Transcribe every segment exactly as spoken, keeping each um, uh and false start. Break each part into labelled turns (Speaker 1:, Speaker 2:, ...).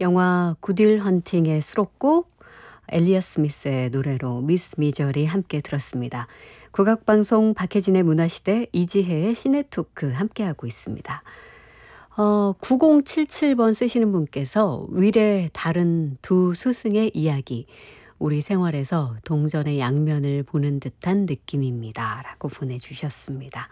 Speaker 1: 영화 굿윌 헌팅의 수록곡 엘리엇 스미스의 노래로 미스 미저리 함께 들었습니다. 국악방송 박혜진의 문화시대 이지혜의 시네토크 함께하고 있습니다. 어, 구공칠칠 번 쓰시는 분께서 윌의 다른 두 스승의 이야기, 우리 생활에서 동전의 양면을 보는 듯한 느낌입니다. 라고 보내주셨습니다.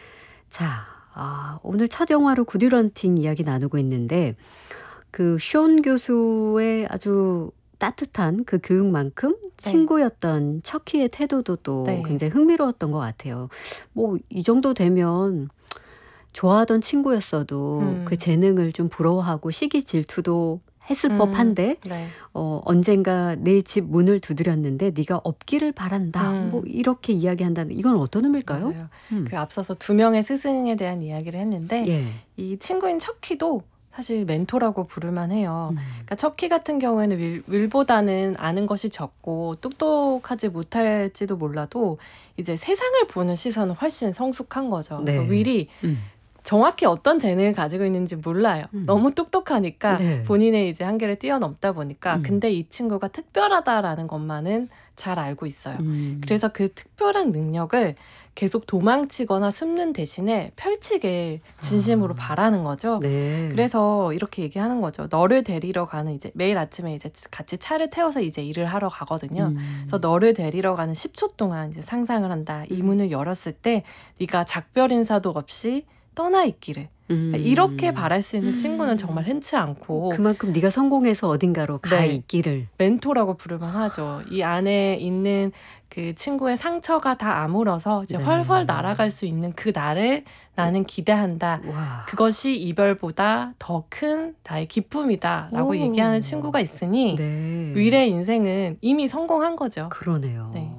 Speaker 1: 자, 어, 오늘 첫 영화로 굿윌 헌팅 이야기 나누고 있는데 그 숀 교수의 아주 따뜻한 그 교육만큼
Speaker 2: 네.
Speaker 1: 친구였던 척키의 태도도 또
Speaker 2: 네.
Speaker 1: 굉장히 흥미로웠던 것 같아요. 뭐 이 정도 되면 좋아하던 친구였어도
Speaker 2: 음.
Speaker 1: 그 재능을 좀 부러워하고 시기 질투도 했을
Speaker 2: 음.
Speaker 1: 법한데
Speaker 2: 네.
Speaker 1: 어, 언젠가 내 집 문을 두드렸는데 네가 없기를 바란다.
Speaker 2: 음.
Speaker 1: 뭐 이렇게 이야기한다는 이건 어떤 의미일까요?
Speaker 2: 맞아요.
Speaker 1: 음.
Speaker 2: 그 앞서서 두 명의 스승에 대한 이야기를 했는데
Speaker 1: 예.
Speaker 2: 이 친구인 척키도 사실 멘토라고 부를만 해요.
Speaker 1: 음.
Speaker 2: 그러니까 척키 같은 경우에는 윌, 윌보다는 아는 것이 적고 똑똑하지 못할지도 몰라도 이제 세상을 보는 시선은 훨씬 성숙한 거죠.
Speaker 1: 네.
Speaker 2: 그래서 윌이
Speaker 1: 음.
Speaker 2: 정확히 어떤 재능을 가지고 있는지 몰라요.
Speaker 1: 음.
Speaker 2: 너무 똑똑하니까
Speaker 1: 네.
Speaker 2: 본인의 이제 한계를 뛰어넘다 보니까
Speaker 1: 음.
Speaker 2: 근데 이 친구가 특별하다라는 것만은 잘 알고 있어요.
Speaker 1: 음.
Speaker 2: 그래서 그 특별한 능력을 계속 도망치거나 숨는 대신에 펼치길 진심으로
Speaker 1: 아.
Speaker 2: 바라는 거죠.
Speaker 1: 네.
Speaker 2: 그래서 이렇게 얘기하는 거죠. 너를 데리러 가는 이제 매일 아침에 이제 같이 차를 태워서 이제 일을 하러 가거든요.
Speaker 1: 음.
Speaker 2: 그래서 너를 데리러 가는 십 초 동안 이제 상상을 한다. 이 문을 열었을 때 네가 작별 인사도 없이 떠나 있기를.
Speaker 1: 음.
Speaker 2: 이렇게 바랄 수 있는 친구는 정말 흔치 않고
Speaker 1: 그만큼 네가 성공해서 어딘가로 가
Speaker 2: 네.
Speaker 1: 있기를.
Speaker 2: 멘토라고 부르면 하죠. 이 안에 있는 그 친구의 상처가 다 아물어서 이제
Speaker 1: 네.
Speaker 2: 훨훨 날아갈 수 있는 그 날을 나는 기대한다.
Speaker 1: 와.
Speaker 2: 그것이 이별보다 더 큰 나의 기쁨이다라고
Speaker 1: 오.
Speaker 2: 얘기하는 친구가 있으니
Speaker 1: 네.
Speaker 2: 윌의 인생은 이미 성공한 거죠.
Speaker 1: 그러네요.
Speaker 2: 네.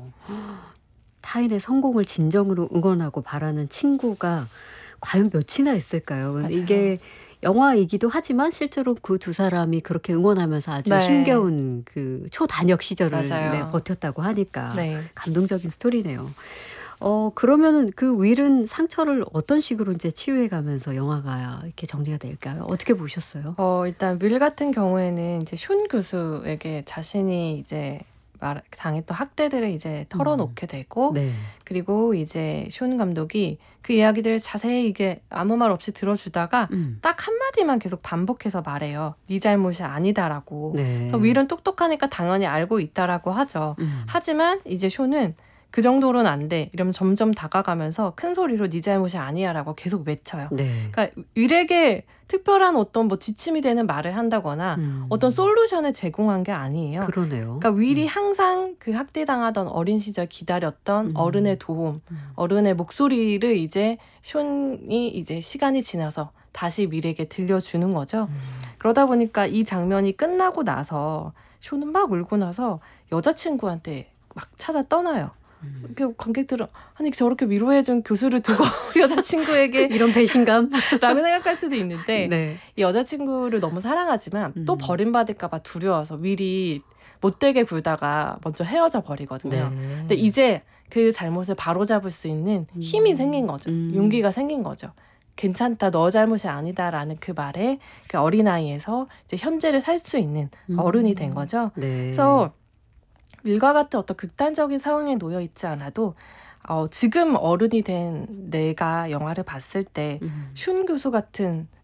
Speaker 1: 타인의 성공을 진정으로 응원하고 바라는 친구가 과연 몇이나 있을까요? 근데
Speaker 2: 맞아요.
Speaker 1: 이게 영화이기도 하지만 실제로 그 두 사람이 그렇게 응원하면서 아주
Speaker 2: 네.
Speaker 1: 힘겨운 그 초단역 시절을
Speaker 2: 맞아요.
Speaker 1: 네, 버텼다고 하니까
Speaker 2: 네.
Speaker 1: 감동적인 스토리네요. 어, 그러면은 그 윌은 상처를 어떤 식으로 이제 치유해 가면서 영화가 이렇게 정리가 될까요? 어떻게 보셨어요?
Speaker 2: 어, 일단 윌 같은 경우에는 이제 숀 교수에게 자신이 이제 말, 당했던 학대들을 이제 털어놓게 되고
Speaker 1: 네.
Speaker 2: 그리고 이제 숀 감독이 그 이야기들을 자세히 이게 아무 말 없이 들어주다가
Speaker 1: 음.
Speaker 2: 딱 한마디만 계속 반복해서 말해요. 네 잘못이 아니다라고.
Speaker 1: 네.
Speaker 2: 그래서 윌은 똑똑하니까 당연히 알고 있다라고 하죠.
Speaker 1: 음.
Speaker 2: 하지만 이제 숀은 그 정도로는 안 돼. 이러면 점점 다가가면서 큰 소리로 네 잘못이 아니야라고 계속 외쳐요.
Speaker 1: 네.
Speaker 2: 그러니까 윌에게 특별한 어떤 뭐 지침이 되는 말을 한다거나
Speaker 1: 음.
Speaker 2: 어떤 솔루션을 제공한 게 아니에요.
Speaker 1: 그러네요.
Speaker 2: 그러니까 윌이 항상 그 학대당하던 어린 시절 기다렸던
Speaker 1: 음.
Speaker 2: 어른의 도움,
Speaker 1: 음.
Speaker 2: 어른의 목소리를 이제 숀이 이제 시간이 지나서 다시 윌에게 들려주는 거죠.
Speaker 1: 음.
Speaker 2: 그러다 보니까 이 장면이 끝나고 나서 숀은 막 울고 나서 여자친구한테 막 찾아 떠나요.
Speaker 1: 음.
Speaker 2: 이렇게 관객들은 아니 저렇게 위로해준 교수를 두고 여자친구에게
Speaker 1: 이런 배신감?
Speaker 2: 라고 생각할 수도 있는데
Speaker 1: 네.
Speaker 2: 이 여자친구를 너무 사랑하지만
Speaker 1: 음.
Speaker 2: 또 버림받을까 봐 두려워서 윌이 못되게 굴다가 먼저 헤어져 버리거든요.
Speaker 1: 네.
Speaker 2: 근데 이제 그 잘못을 바로잡을 수 있는 힘이
Speaker 1: 음.
Speaker 2: 생긴 거죠.
Speaker 1: 음.
Speaker 2: 용기가 생긴 거죠. 괜찮다, 너 잘못이 아니다라는 그 말에 그 어린아이에서 이제 현재를 살 수 있는
Speaker 1: 음.
Speaker 2: 어른이 된 거죠.
Speaker 1: 네.
Speaker 2: 그래서 윌과 같은 어떤 극단적인 상황에 놓여 있지 않아도 어, 지금 어른이 된 내가 영화를 봤을 때
Speaker 1: 음.
Speaker 2: 숀 교수 같은